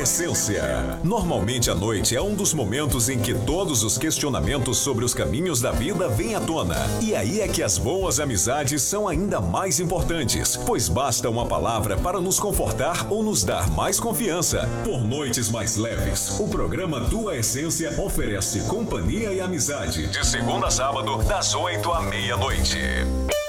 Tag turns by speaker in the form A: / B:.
A: Essência. Normalmente a noite é um dos momentos em que todos os questionamentos sobre os caminhos da vida vêm à tona. E aí é que as boas amizades são ainda mais importantes, pois basta uma palavra para nos confortar ou nos dar mais confiança. Por noites mais leves, o programa Tua Essência oferece companhia e amizade. De segunda a sábado, das 8 à meia-noite.